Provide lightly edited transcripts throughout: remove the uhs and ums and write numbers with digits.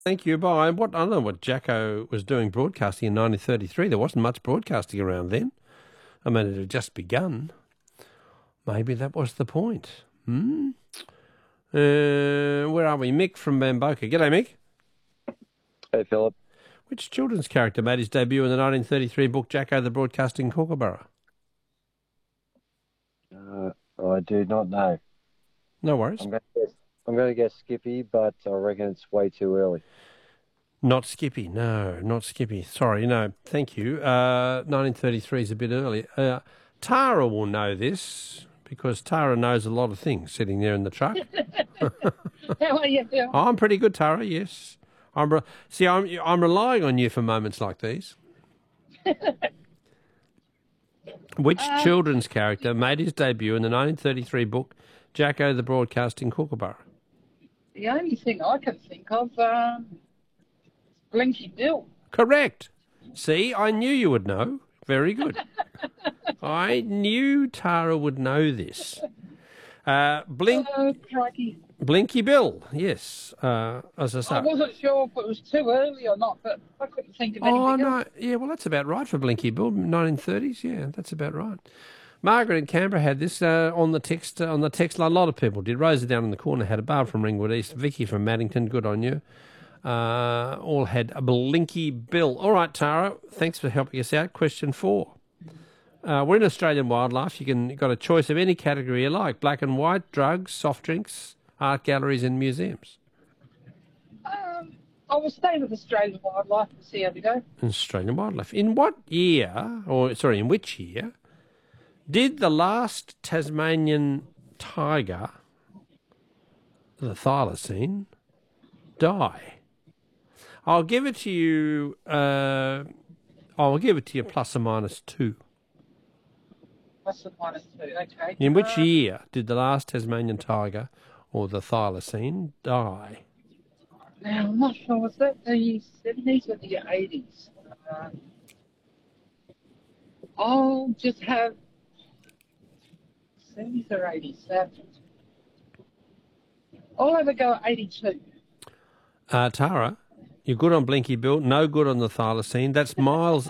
Thank you. Bye. I don't know what Jacko was doing broadcasting in 1933. There wasn't much broadcasting around then. I mean, it had just begun. Maybe that was the point. Where are we? Mick from Bamboka. G'day, Mick. Hey, Philip. Which children's character made his debut in the 1933 book Jacko the Broadcasting Kookaburra? I do not know. No worries. I'm going to guess Skippy, but I reckon it's way too early. Not Skippy. No, not Skippy. Sorry, no. Thank you. 1933 is a bit early. Tara will know this because Tara knows a lot of things sitting there in the truck. How are you, Phil? I'm pretty good, Tara, yes. I'm relying on you for moments like these. Which children's character made his debut in the 1933 book Jacko the Broadcasting Kookaburra? The only thing I can think of, Blinky Bill. Correct. See, I knew you would know. Very good. I knew Tara would know this. Crikey. Blinky Bill, yes. As I say. I wasn't sure if it was too early or not, but I couldn't think of anything else. Yeah, well, that's about right for Blinky Bill, 1930s. Yeah, that's about right. Margaret in Canberra had this on the text. A lot of people did. Rosa down in the corner had a Barb from Ringwood East. Vicky from Maddington, good on you. All had a Blinky Bill. All right, Tara, thanks for helping us out. Question 4. We're in Australian wildlife. You've got a choice of any category you like: black and white, drugs, soft drinks, art galleries, and museums. I will stay with Australian wildlife and see how we go. Australian wildlife. In which year, did the last Tasmanian tiger, the thylacine, die? I'll give it to you. I'll give it to you plus or minus 2. Plus or minus 2, okay. In which year did the last Tasmanian tiger, or the thylacine, die? Now, I'm not sure, was that the 70s or the 80s? I'll just have 70s or 80s. I'll have a go at 82. Tara, you're good on Blinky Bill, no good on the thylacine. That's miles.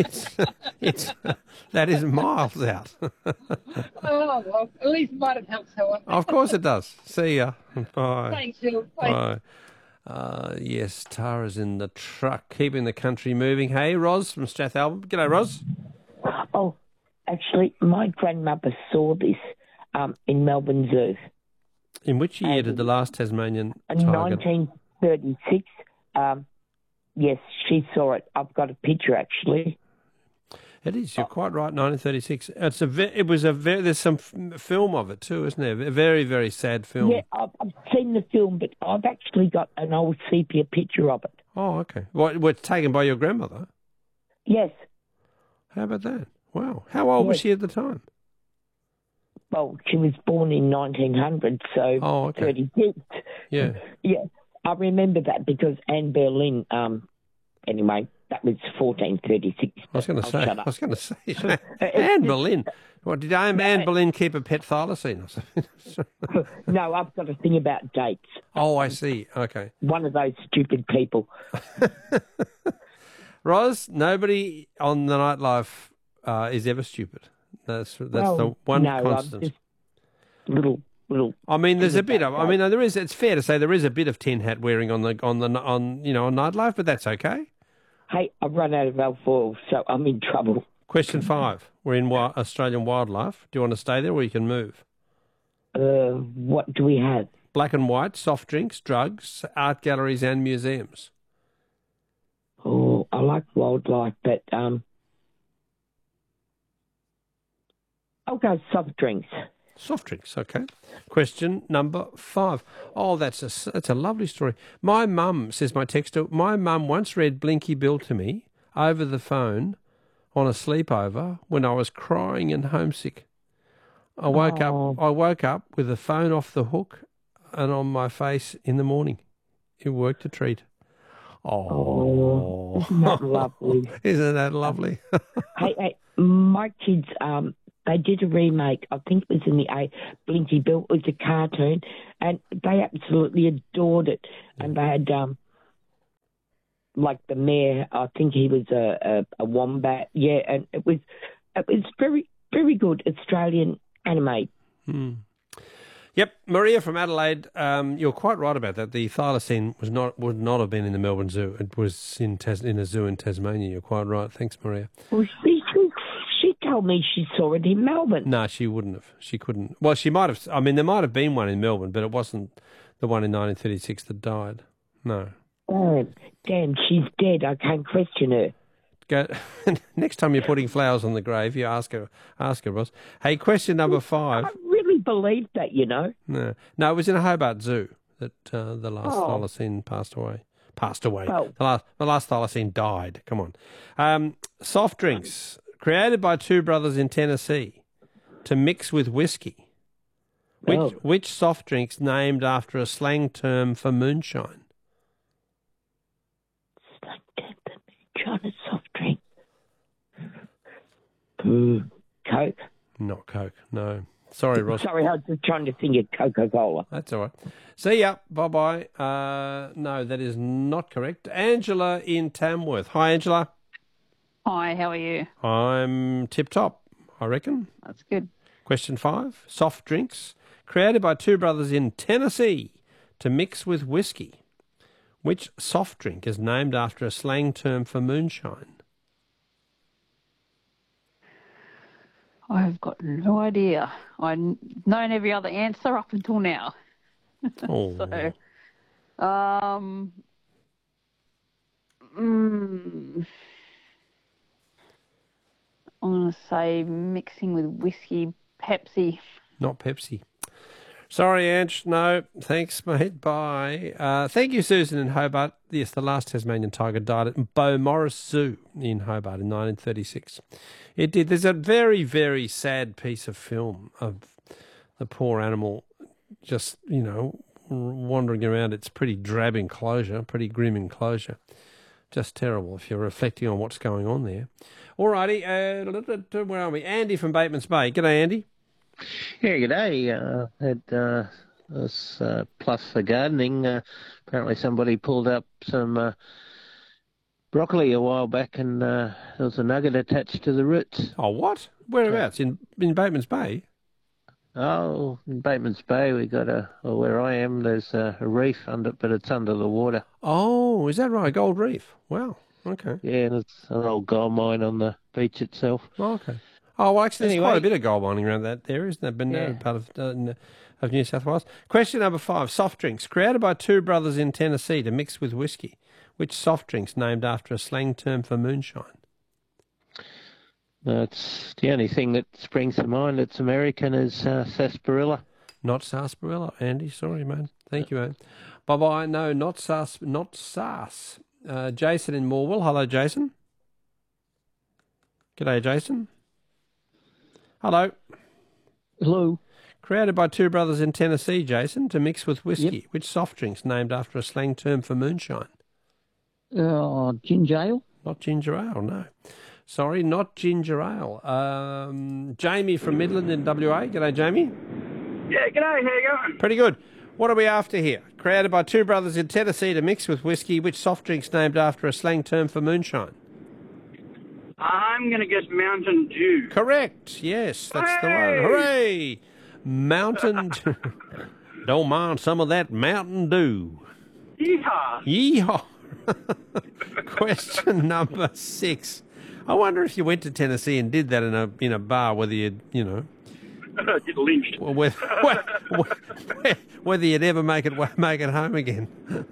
That is miles out. Oh, well, at least it might have helped, Helen. Of course it does. See ya. Bye. Thanks, Phil. Bye. Yes, Tara's in the truck, keeping the country moving. Hey, Ros from Strathalbyn. G'day, Ros. Oh, actually, my grandmother saw this in Melbourne Zoo. In which year did the last Tasmanian in tiger? 1936. Yes, she saw it. I've got a picture, actually. It is. You're quite right. 1936. There's some film of it too, isn't there? A very, very sad film. Yeah, I've seen the film, but I've actually got an old sepia picture of it. Oh, okay. Well, it's taken by your grandmother? Yes. How about that? Wow. How old was she at the time? Well, she was born in 1900, so 36. Yeah. Yeah, I remember that because Anne Boleyn, anyway, that was 1436. I was going to say, Anne Boleyn. What, did Anne Boleyn keep a pet thylacine or something? No, I've got a thing about dates. Oh, I see. Okay. One of those stupid people. Ros, nobody on the Nightlife is ever stupid. That's the one constant. Just little. I mean, there's a bit of. I mean, there is. It's fair to say there is a bit of tin hat wearing on Nightlife, but that's okay. Hey, I've run out of alfoil, so I'm in trouble. Question 5. We're in Australian wildlife. Do you want to stay there, or you can move? What do we have? Black and white, soft drinks, drugs, art galleries, and museums. Oh, I like wildlife, but I'll go soft drinks. Soft drinks, okay. Question number 5. Oh, that's a lovely story. My mum, says my texter, my mum once read Blinky Bill to me over the phone on a sleepover when I was crying and homesick. I woke up with the phone off the hook and on my face in the morning. It worked a treat. Oh, isn't that lovely? Isn't that lovely? hey, my kids, they did a remake, I think it was in the Blinky Bill, it was a cartoon, and they absolutely adored it. And they had like the mayor. I think he was a wombat. Yeah, and it was very, very good Australian anime. Yep, Maria from Adelaide, you're quite right about that. The thylacine would not have been in the Melbourne Zoo. It was in a zoo in Tasmania. You're quite right. Thanks, Maria. Well, she told me she saw it in Melbourne. No, she wouldn't have. She couldn't. Well, she might have. I mean, there might have been one in Melbourne, but it wasn't the one in 1936 that died. No. Oh, damn, she's dead. I can't question her. Go, next time you're putting flowers on the grave, you ask her, Ross. Hey, question number 5. I really believe that, you know. No, it was in a Hobart Zoo that the last thylacine passed away. Oh. The last thylacine died. Come on. Soft drinks created by two brothers in Tennessee to mix with whiskey. Which soft drinks named after a slang term for moonshine? Slang term for moonshine is soft drink. Coke. Not Coke. No. Sorry, Ross. Sorry, I was just trying to think of Coca-Cola. That's all right. See ya. Bye-bye. No, that is not correct. Angela in Tamworth. Hi, Angela. Hi, how are you? I'm tip-top, I reckon. That's good. Question 5. Soft drinks created by two brothers in Tennessee to mix with whiskey. Which soft drink is named after a slang term for moonshine? I've got no idea. I've known every other answer up until now. Oh. So, I'm going to say mixing with whiskey, Pepsi. Not Pepsi. Sorry, Ange. No, thanks, mate. Bye. Thank you, Susan in Hobart. Yes, the last Tasmanian tiger died at Beaumaris Zoo in Hobart in 1936. It did. There's a very, very sad piece of film of the poor animal just, wandering around. It's pretty drab enclosure, pretty grim enclosure. Just terrible if you're reflecting on what's going on there. All righty. Where are we? Andy from Bateman's Bay. G'day, Andy. Yeah, g'day. Had this plus for gardening. Apparently somebody pulled up some broccoli a while back and there was a nugget attached to the roots. Oh, what? Whereabouts? In Bateman's Bay? Oh, in Bateman's Bay we got where I am, there's a reef but it's under the water. Oh, is that right? Gold Reef. Wow. Okay. Yeah, and it's an old gold mine on the beach itself. Oh, okay. Oh, well, actually, there's quite a bit of gold mining around that area, isn't there? Been part of New South Wales. Question number 5. Soft drinks. Created by two brothers in Tennessee to mix with whiskey. Which soft drinks named after a slang term for moonshine? It's the only thing that springs to mind that's American is sarsaparilla. Not sarsaparilla, Andy. Sorry, man. Thank you, man. Bye-bye. No, not sars. Jason in Morwell. Hello, Jason. G'day, Jason. Hello. Hello. Created by two brothers in Tennessee, Jason, to mix with whiskey. Yep. Which soft drinks named after a slang term for moonshine? Ginger ale. Not ginger ale, no. Sorry, not ginger ale. Jamie from Midland in WA. G'day, Jamie. Yeah, g'day. How you going? Pretty good. What are we after here? Created by two brothers in Tennessee to mix with whiskey. Which soft drinks named after a slang term for moonshine? I'm going to guess Mountain Dew. Correct. Yes, that's the one. Hooray! Mountain Dew. Don't mind some of that Mountain Dew. Yeehaw. Yeehaw. Question number 6. I wonder if you went to Tennessee and did that in a bar, whether you'd, get lynched. Whether you'd ever make it home again.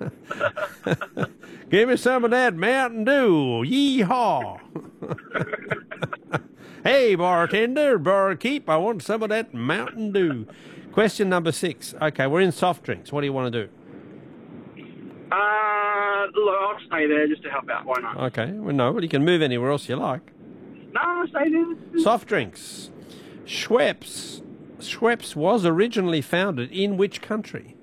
Give me some of that Mountain Dew. Yeehaw. Hey, bartender, barkeep, I want some of that Mountain Dew. Question number 6. Okay, we're in soft drinks. What do you want to do? Look, I'll stay there just to help out. Why not? Okay, well, you can move anywhere else you like. No, I'll stay there. Soft drinks. Schweppes. Schweppes was originally founded in which country?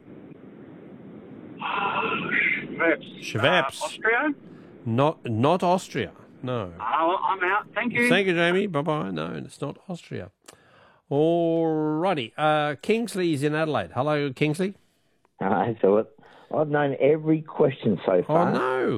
Schweppes. Austria? Not Austria. No. I'm out. Thank you. Thank you, Jamie. Bye-bye. No, it's not Austria. All righty. Kingsley's in Adelaide. Hello, Kingsley. So I've known every question so far. Oh, no.